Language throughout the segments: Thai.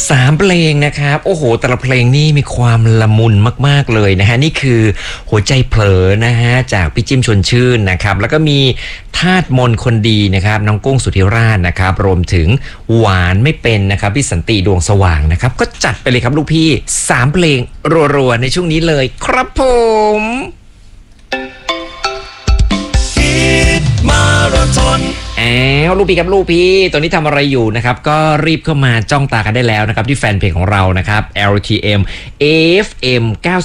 3 เพลงนะครับโอ้โหแต่ละเพลงนี่มีความละมุนมากๆเลยนะฮะนี่คือหัวใจเผลอนะฮะจากพี่จิ้มชวนชื่นนะครับแล้วก็มีธาตุมนคนดีนะครับน้องกุ้งสุธิราชนะครับรวมถึงหวานไม่เป็นนะครับพี่สันติดวงสว่างนะครับก็จัดไปเลยครับลูกพี่3 เพลงรัวๆในช่วงนี้เลยครับผมมาราธอนลูกพี่ครับลูกพี่ตอนนี้ทำอะไรอยู่นะครับก็รีบเข้ามาจ้องตากันได้แล้วนะครับที่แฟนเพจของเรานะครับ LTM FM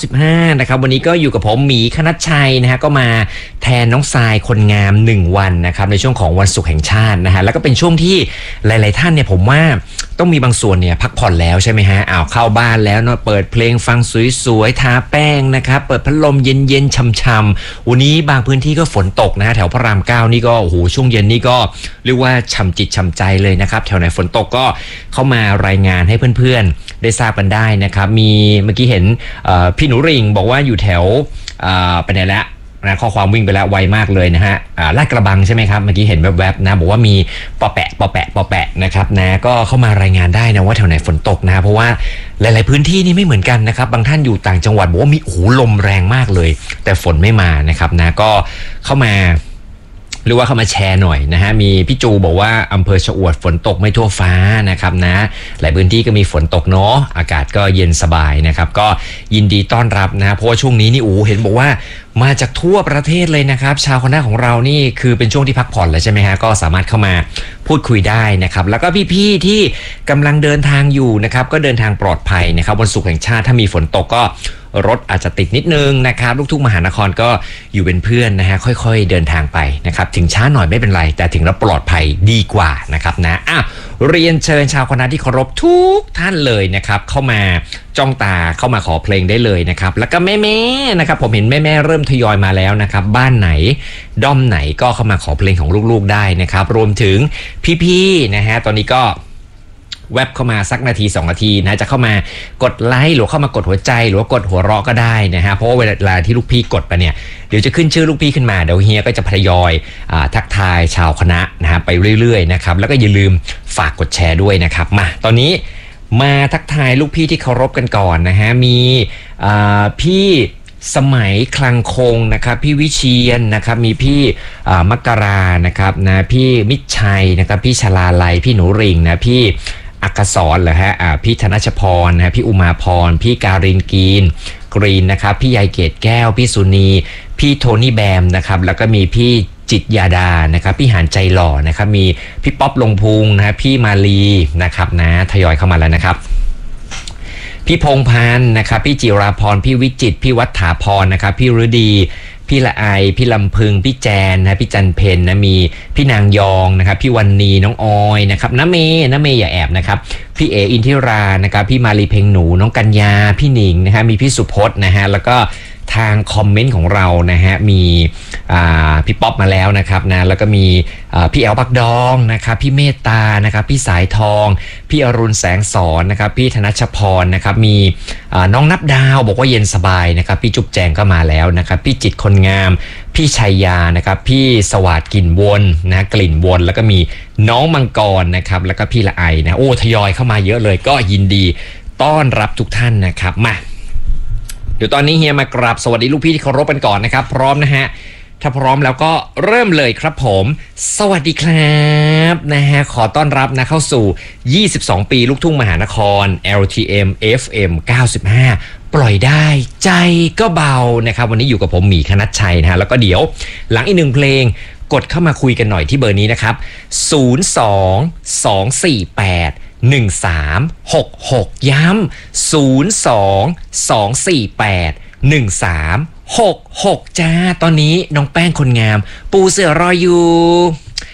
95นะครับวันนี้ก็อยู่กับผมหมีคณัชชัยนะฮะก็มาแทนน้องทรายคนงาม1 วันนะครับในช่วงของวันศุกร์แห่งชาตินะฮะแล้วก็เป็นช่วงที่หลายๆท่านเนี่ยผมว่าต้องมีบางส่วนเนี่ยพักผ่อนแล้วใช่ไหมฮะเข้าบ้านแล้วเนาะเปิดเพลงฟังสวยๆทาแป้งนะครับเปิดพัดลมเย็นๆช่ำๆวันนี้บางพื้นที่ก็ฝนตกนะฮะแถวพระราม9นี่ก็โอ้โหช่วงเย็นนี่ก็เรียกว่าฉ่ำจิตฉ่ำใจเลยนะครับแถวไหนฝนตกก็เข้ามารายงานให้เพื่อนๆได้ทราบกันได้นะครับมีเมื่อกี้เห็นพี่หนูริ่งบอกว่าอยู่แถวไปไหนแล้วนะข้อความวิ่งไปแล้วไวมากเลยนะฮะลาดกระบังใช่ไหมครับเมื่อกี้เห็นแวบๆนะบอกว่ามีปอแปะนะครับนะก็เข้ามารายงานได้นะว่าแถวไหนฝนตกนะเพราะว่าหลายๆพื้นที่นี่ไม่เหมือนกันนะครับบางท่านอยู่ต่างจังหวัดบอกว่ามีลมแรงมากเลยแต่ฝนไม่มานะครับนะก็เข้ามาหรือว่าเข้ามาแชร์หน่อยนะฮะมีพี่จูบอกว่าอำเภอชะอวดฝนตกไม่ทั่วฟ้านะครับนะหลายพื้นที่ก็มีฝนตกเนาะอากาศก็เย็นสบายนะครับก็ยินดีต้อนรับนะเพราะว่าช่วงนี้นี่เห็นบอกว่ามาจากทั่วประเทศเลยนะครับชาวคณะของเรานี่คือเป็นช่วงที่พักผ่อนแล้วใช่ไหมฮะก็สามารถเข้ามาพูดคุยได้นะครับแล้วก็พี่ๆที่กำลังเดินทางอยู่นะครับก็เดินทางปลอดภัยนะครับวันศุกร์แห่งชาติถ้ามีฝนตกก็รถอาจจะติดนิดนึงนะครับลูกทุ่งมหานครก็อยู่เป็นเพื่อนนะฮะค่อยๆเดินทางไปนะครับถึงช้าหน่อยไม่เป็นไรแต่ถึงแล้วปลอดภัยดีกว่านะครับนะเรียนเชิญชาวคณะที่เคารพทุกท่านเลยนะครับเข้ามาจ้องตาเข้ามาขอเพลงได้เลยนะครับแล้วก็แม่ๆนะครับผมเห็นแม่ๆเริ่มทยอยมาแล้วนะครับบ้านไหนด้อมไหนก็เข้ามาขอเพลงของลูกๆได้นะครับรวมถึงพี่ๆนะฮะตอนนี้ก็แวบเข้ามาสักนาที2 นาทีนะจะเข้ามากดไลค์หรือเข้ามากดหัวใจหรือว่ากดหัวเราะก็ได้นะฮะเพราะว่าเวลาที่ลูกพี่กดไปเนี่ยเดี๋ยวจะขึ้นชื่อลูกพี่ขึ้นมาเดี๋ยวเฮียก็จะทยอยทักทายชาวคณะนะฮะไปเรื่อยๆนะครับแล้วก็อย่าลืมฝากกดแชร์ด้วยนะครับมาตอนนี้มาทักทายลูกพี่ที่เคารพกันก่อนนะฮะมีพี่สมัยคลังคงนะครับพี่วิเชียนนะครับมีพี่มกรานะครับนะพี่มิตรชัยนะครับพี่ชลาลัยพี่หนูริ่งนะพี่อักษรเหรอฮะพี่ธนชพรนะพี่อุมาพรพี่การินกรีนนะครับพี่ยายเกตแก้วพี่สุนีพี่โทนี่แบมนะครับแล้วก็มีพี่จิตยาดานะครับพี่หานใจหล่อนะครับมีพี่ป๊อปลงพุงนะพี่มาลีนะครับนะทยอยเข้ามาแล้วนะครับพี่พงษ์พันธ์นะครับพี่จิราพรพี่วิจิตรพี่วัฒนาพรนะครับพี่ฤดีพี่ละไอพี่ลำพึงพี่แจนนะพี่จันเพนนะมีพี่นางยองนะครับพี่วันนีน้องออยนะครับน้าเมย์อย่าแอบนะครับพี่เออินทิรานะครับพี่มาลีเพ็งหนูน้องกัญญาพี่หนิงนะฮะมีพี่สุพจน์นะฮะแล้วก็ทางคอมเมนต์ของเรานะฮะมีพี่ป๊อปมาแล้วนะครับนะแล้วก็มีพี่แอลปักดองนะครับพี่เมตตานะครับพี่สายทองพี่อรุณแสงสอนนะครับพี่ธนชพรนะครับมีน้องนับดาวบอกว่าเย็นสบายนะครับพี่จุ๊บแจงก็มาแล้วนะครับพี่จิตคนงามพี่ชัยยานะครับพี่สวัสดิ์กลิ่นวนนะกลิ่นวนแล้วก็มีน้องมังกรนะครับแล้วก็พี่ละไอนะทยอยเข้ามาเยอะเลยก็ยินดีต้อนรับทุกท่านนะครับมาเดี๋ยวตอนนี้เฮียมากราบสวัสดีลูกพี่ที่เคารพกันก่อนนะครับพร้อมนะฮะถ้าพร้อมแล้วก็เริ่มเลยครับผมสวัสดีครับนะฮะขอต้อนรับนะเข้าสู่22 ปีลูกทุ่งมหานคร LTM FM 95ปล่อยได้ใจก็เบานะครับวันนี้อยู่กับผมหมีคณัชชัยนะฮะแล้วก็เดี๋ยวหลังอีก1 เพลงกดเข้ามาคุยกันหน่อยที่เบอร์นี้นะครับ022481366ย้ำ022481366จ้าตอนนี้น้องแป้งคนงามปูเสือรออยู่